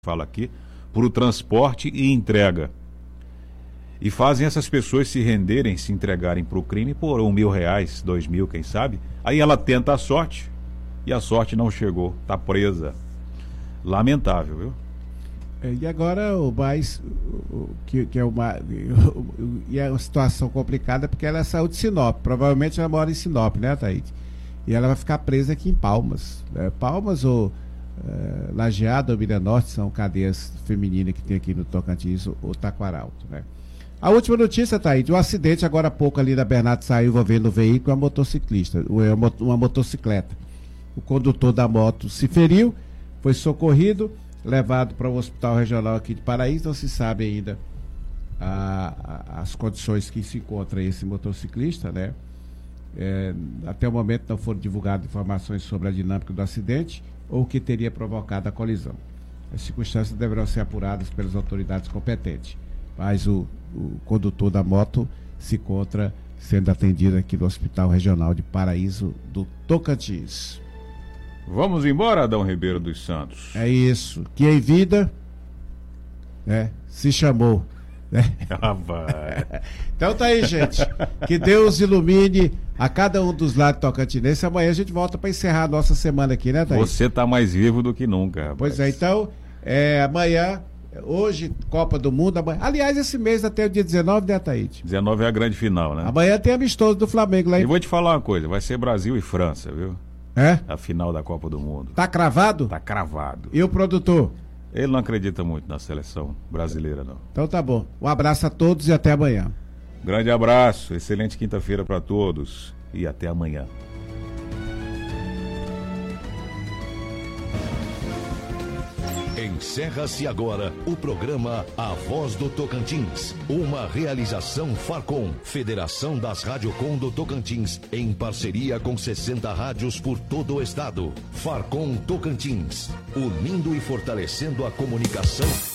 fala aqui, por o transporte e entrega. E fazem essas pessoas se renderem, se entregarem para o crime por R$1.000, 2.000, quem sabe. Aí ela tenta a sorte e a sorte não chegou, está presa. Lamentável, viu? E agora o mais, que é uma, e é uma situação complicada porque ela saiu de Sinop, provavelmente ela mora em Sinop, né, Thaíde? E ela vai ficar presa aqui em Palmas. Palmas ou Lajeado ou Milha Norte são cadeias femininas que tem aqui no Tocantins ou Taquaralto, né? A última notícia, Thaíde, um acidente agora há pouco ali na Bernardo saiu envolvendo o veículo e uma motocicleta. O condutor da moto se feriu, foi socorrido, levado para o hospital regional aqui de Paraíso. Não se sabe ainda as condições que se encontra esse motociclista, né? Até o momento não foram divulgadas informações sobre a dinâmica do acidente ou o que teria provocado a colisão. As circunstâncias deverão ser apuradas pelas autoridades competentes, mas o condutor da moto se encontra sendo atendido aqui no Hospital Regional de Paraíso do Tocantins. Vamos embora, Adão Ribeiro dos Santos. É isso, que em vida, né, se chamou, né? Então tá aí, gente, que Deus ilumine a cada um dos lados tocantinenses. Amanhã a gente volta para encerrar a nossa semana aqui, né, Thaís? Você tá mais vivo do que nunca, rapaz. Pois é, então, amanhã, hoje, Copa do Mundo, amanhã, aliás, esse mês até o dia 19, né, Thaís? 19 é a grande final, né? Amanhã tem amistoso do Flamengo lá em... E vou te falar uma coisa, vai ser Brasil e França, viu? A final da Copa do Mundo. Tá cravado? Tá cravado. E o produtor? Ele não acredita muito na seleção brasileira, não. Então tá bom. Um abraço a todos e até amanhã. Grande abraço, excelente quinta-feira para todos e até amanhã. Encerra-se agora o programa A Voz do Tocantins, uma realização Farcom, Federação das Radiocom do Tocantins, em parceria com 60 rádios por todo o estado. Farcom Tocantins, unindo e fortalecendo a comunicação